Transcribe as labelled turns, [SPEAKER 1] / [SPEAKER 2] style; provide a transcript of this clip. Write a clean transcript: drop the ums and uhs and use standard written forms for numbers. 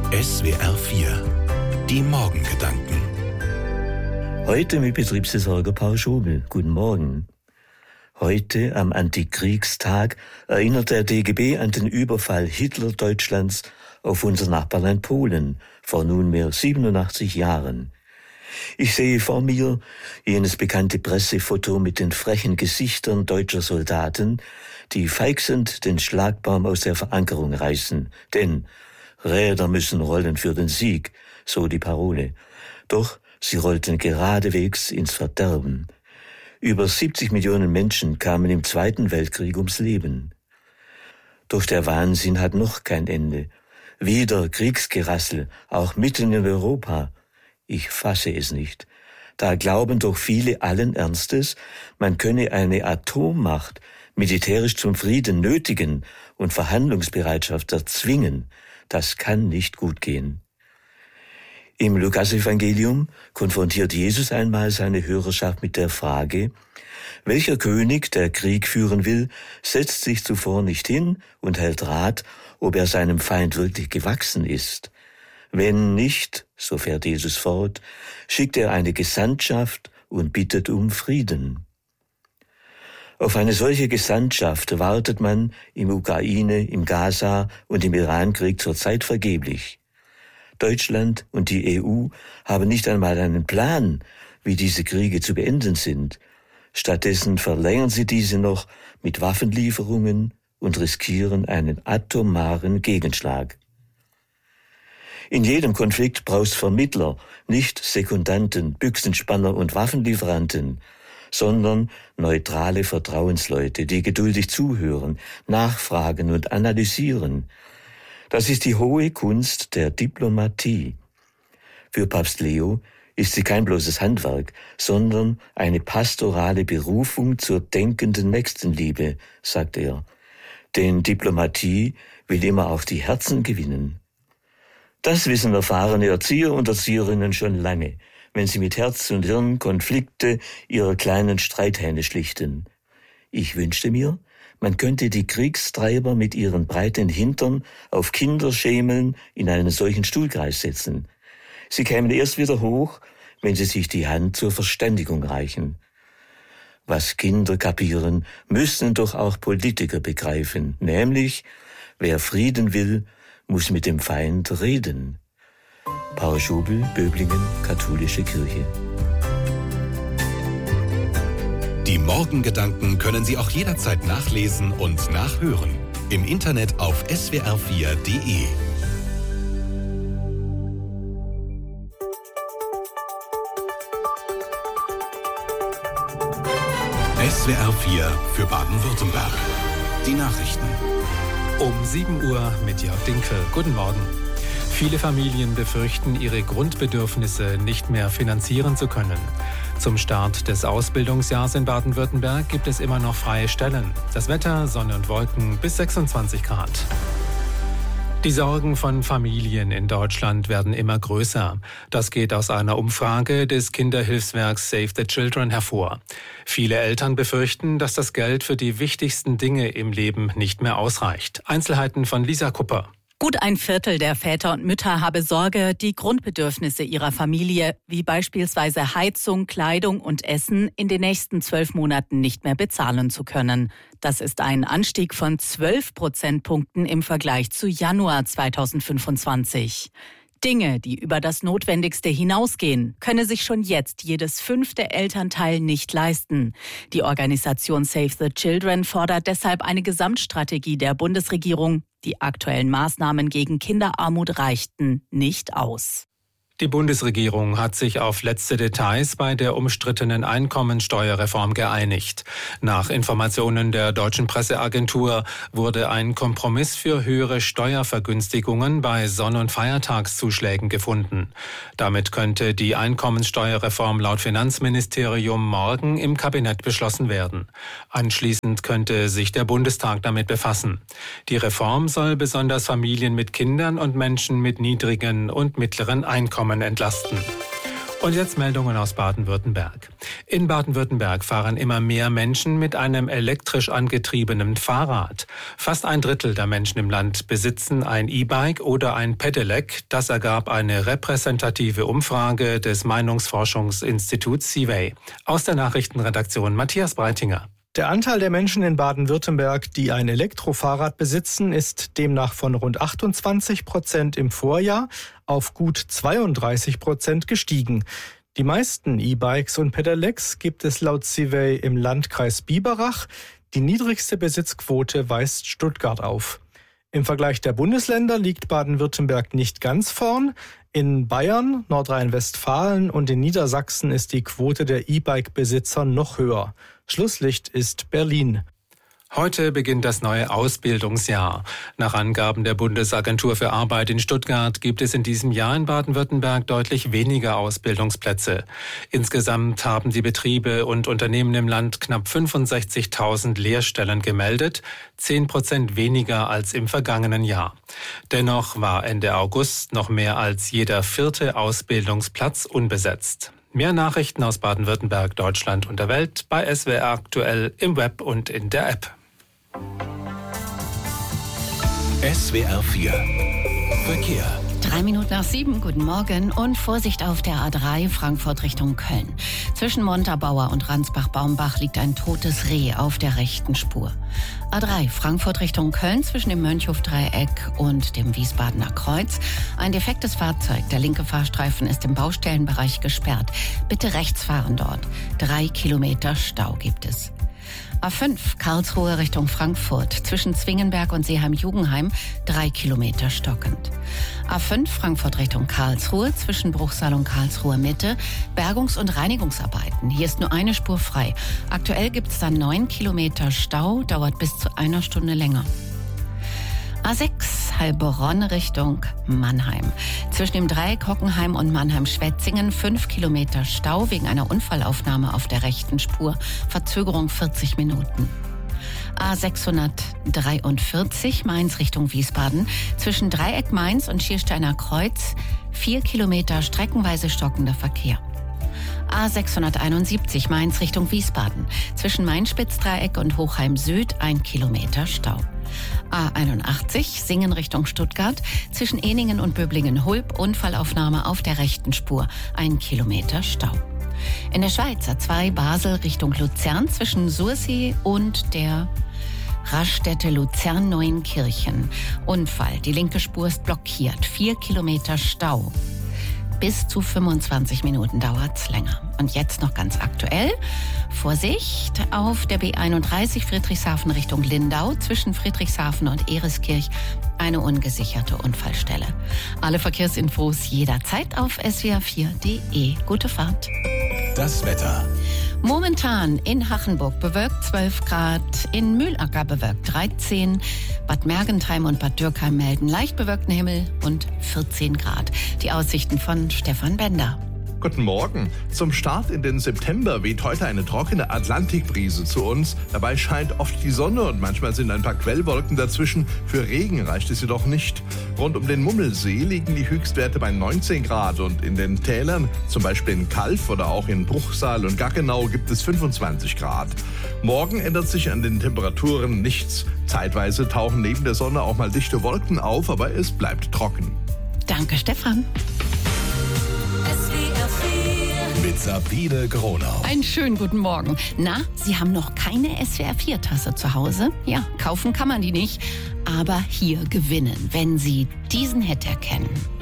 [SPEAKER 1] SWR 4, die Morgengedanken.
[SPEAKER 2] Heute mit Betriebsversorger Paul Schobel. Guten Morgen. Heute, am Antikriegstag, erinnert der DGB an den Überfall Hitler-Deutschlands auf unser Nachbarland Polen vor nunmehr 87 Jahren. Ich sehe vor mir jenes bekannte Pressefoto mit den frechen Gesichtern deutscher Soldaten, die feixend den Schlagbaum aus der Verankerung reißen. Denn Räder müssen rollen für den Sieg, so die Parole. Doch sie rollten geradewegs ins Verderben. Über 70 Millionen Menschen kamen im Zweiten Weltkrieg ums Leben. Doch der Wahnsinn hat noch kein Ende. Wieder Kriegsgerassel, auch mitten in Europa. Ich fasse es nicht. Da glauben doch viele allen Ernstes, man könne eine Atommacht militärisch zum Frieden nötigen und Verhandlungsbereitschaft erzwingen. Das kann nicht gut gehen. Im Lukasevangelium konfrontiert Jesus einmal seine Hörerschaft mit der Frage, welcher König, der Krieg führen will, setzt sich zuvor nicht hin und hält Rat, ob er seinem Feind wirklich gewachsen ist. Wenn nicht, so fährt Jesus fort, schickt er eine Gesandtschaft und bittet um Frieden. Auf eine solche Gesandtschaft wartet man im Ukraine, im Gaza und im Irankrieg zurzeit vergeblich. Deutschland und die EU haben nicht einmal einen Plan, wie diese Kriege zu beenden sind. Stattdessen verlängern sie diese noch mit Waffenlieferungen und riskieren einen atomaren Gegenschlag. In jedem Konflikt braucht's Vermittler, nicht Sekundanten, Büchsenspanner und Waffenlieferanten, sondern neutrale Vertrauensleute, die geduldig zuhören, nachfragen und analysieren. Das ist die hohe Kunst der Diplomatie. Für Papst Leo ist sie kein bloßes Handwerk, sondern eine pastorale Berufung zur denkenden Nächstenliebe, sagt er. Denn Diplomatie will immer auch die Herzen gewinnen. Das wissen erfahrene Erzieher und Erzieherinnen schon lange, wenn sie mit Herz und Hirn Konflikte ihrer kleinen Streithähne schlichten. Ich wünschte mir, man könnte die Kriegstreiber mit ihren breiten Hintern auf Kinderschemeln in einen solchen Stuhlkreis setzen. Sie kämen erst wieder hoch, wenn sie sich die Hand zur Verständigung reichen. Was Kinder kapieren, müssen doch auch Politiker begreifen, nämlich, wer Frieden will, muss mit dem Feind reden. Paul Schobel, Böblingen, Katholische Kirche.
[SPEAKER 1] Die Morgengedanken können Sie auch jederzeit nachlesen und nachhören. Im Internet auf swr4.de. SWR 4 für Baden-Württemberg. Die Nachrichten.
[SPEAKER 3] Um 7 Uhr mit Jörg Dinkel. Guten Morgen. Viele Familien befürchten, ihre Grundbedürfnisse nicht mehr finanzieren zu können. Zum Start des Ausbildungsjahrs in Baden-Württemberg gibt es immer noch freie Stellen. Das Wetter, Sonne und Wolken bis 26 Grad. Die Sorgen von Familien in Deutschland werden immer größer. Das geht aus einer Umfrage des Kinderhilfswerks Save the Children hervor. Viele Eltern befürchten, dass das Geld für die wichtigsten Dinge im Leben nicht mehr ausreicht. Einzelheiten von Lisa Kupper.
[SPEAKER 4] Gut ein Viertel der Väter und Mütter habe Sorge, die Grundbedürfnisse ihrer Familie, wie beispielsweise Heizung, Kleidung und Essen, in den nächsten 12 Monaten nicht mehr bezahlen zu können. Das ist ein Anstieg von 12 Prozentpunkten im Vergleich zu Januar 2025. Dinge, die über das Notwendigste hinausgehen, könne sich schon jetzt jedes 5. Elternteil nicht leisten. Die Organisation Save the Children fordert deshalb eine Gesamtstrategie der Bundesregierung. Die aktuellen Maßnahmen gegen Kinderarmut reichten nicht aus.
[SPEAKER 3] Die Bundesregierung hat sich auf letzte Details bei der umstrittenen Einkommensteuerreform geeinigt. Nach Informationen der Deutschen Presseagentur wurde ein Kompromiss für höhere Steuervergünstigungen bei Sonn- und Feiertagszuschlägen gefunden. Damit könnte die Einkommensteuerreform laut Finanzministerium morgen im Kabinett beschlossen werden. Anschließend könnte sich der Bundestag damit befassen. Die Reform soll besonders Familien mit Kindern und Menschen mit niedrigen und mittleren Einkommen entlasten. Und jetzt Meldungen aus Baden-Württemberg. In Baden-Württemberg fahren immer mehr Menschen mit einem elektrisch angetriebenen Fahrrad. Fast 1/3 der Menschen im Land besitzen ein E-Bike oder ein Pedelec. Das ergab eine repräsentative Umfrage des Meinungsforschungsinstituts CIVEY. Aus der Nachrichtenredaktion Matthias Breitinger.
[SPEAKER 5] Der Anteil der Menschen in Baden-Württemberg, die ein Elektrofahrrad besitzen, ist demnach von rund 28% im Vorjahr auf gut 32% gestiegen. Die meisten E-Bikes und Pedelecs gibt es laut CIVEY im Landkreis Biberach. Die niedrigste Besitzquote weist Stuttgart auf. Im Vergleich der Bundesländer liegt Baden-Württemberg nicht ganz vorn. In Bayern, Nordrhein-Westfalen und in Niedersachsen ist die Quote der E-Bike-Besitzer noch höher. Schlusslicht ist Berlin.
[SPEAKER 3] Heute beginnt das neue Ausbildungsjahr. Nach Angaben der Bundesagentur für Arbeit in Stuttgart gibt es in diesem Jahr in Baden-Württemberg deutlich weniger Ausbildungsplätze. Insgesamt haben die Betriebe und Unternehmen im Land knapp 65.000 Lehrstellen gemeldet, 10% weniger als im vergangenen Jahr. Dennoch war Ende August noch mehr als jeder 4. Ausbildungsplatz unbesetzt. Mehr Nachrichten aus Baden-Württemberg, Deutschland und der Welt bei SWR aktuell im Web und in der App.
[SPEAKER 1] SWR 4 Verkehr.
[SPEAKER 6] 7:03, guten Morgen und Vorsicht auf der A3 Frankfurt Richtung Köln. Zwischen Montabaur und Ransbach-Baumbach liegt ein totes Reh auf der rechten Spur. A3 Frankfurt Richtung Köln zwischen dem Mönchhof-Dreieck und dem Wiesbadener Kreuz. Ein defektes Fahrzeug, der linke Fahrstreifen ist im Baustellenbereich gesperrt. Bitte rechts fahren dort. 3 Kilometer Stau gibt es. A5 Karlsruhe Richtung Frankfurt zwischen Zwingenberg und Seeheim-Jugenheim 3 Kilometer stockend. A5 Frankfurt Richtung Karlsruhe zwischen Bruchsal und Karlsruhe Mitte Bergungs- und Reinigungsarbeiten. Hier ist nur eine Spur frei. Aktuell gibt es dann 9 Kilometer Stau, dauert bis zu 1 Stunde länger. A6 Heilbronn Richtung Mannheim. Zwischen dem Dreieck Hockenheim und Mannheim-Schwetzingen 5 Kilometer Stau wegen einer Unfallaufnahme auf der rechten Spur. Verzögerung 40 Minuten. A643 Mainz Richtung Wiesbaden. Zwischen Dreieck Mainz und Schiersteiner Kreuz 4 Kilometer streckenweise stockender Verkehr. A671 Mainz Richtung Wiesbaden. Zwischen Main-Spitz-Dreieck und Hochheim Süd 1 Kilometer Stau. A81 Singen Richtung Stuttgart. Zwischen Eningen und Böblingen-Hulb Unfallaufnahme auf der rechten Spur. 1 Kilometer Stau. In der Schweiz A2 Basel Richtung Luzern zwischen Sursee und der Raststätte Luzern-Neuenkirchen. Unfall. Die linke Spur ist blockiert. 4 Kilometer Stau. Bis zu 25 Minuten dauert's länger. Und jetzt noch ganz aktuell. Vorsicht auf der B31 Friedrichshafen Richtung Lindau zwischen Friedrichshafen und Ereskirch eine ungesicherte Unfallstelle. Alle Verkehrsinfos jederzeit auf swr4.de. Gute Fahrt.
[SPEAKER 1] Das Wetter.
[SPEAKER 6] Momentan in Hachenburg bewölkt 12 Grad, in Mühlacker bewölkt 13, Bad Mergentheim und Bad Dürkheim melden leicht bewölkten Himmel und 14 Grad. Die Aussichten von Stefan Bender.
[SPEAKER 7] Guten Morgen. Zum Start in den September weht heute eine trockene Atlantikbrise zu uns. Dabei scheint oft die Sonne und manchmal sind ein paar Quellwolken dazwischen. Für Regen reicht es jedoch nicht. Rund um den Mummelsee liegen die Höchstwerte bei 19 Grad und in den Tälern, zum Beispiel in Kalf oder auch in Bruchsal und Gaggenau, gibt es 25 Grad. Morgen ändert sich an den Temperaturen nichts. Zeitweise tauchen neben der Sonne auch mal dichte Wolken auf, aber es bleibt trocken.
[SPEAKER 6] Danke, Stefan.
[SPEAKER 1] Mit Sabine Gronau.
[SPEAKER 6] Einen schönen guten Morgen. Na, Sie haben noch keine SWR4-Tasse zu Hause? Ja, kaufen kann man die nicht, aber hier gewinnen, wenn Sie diesen Hit erkennen.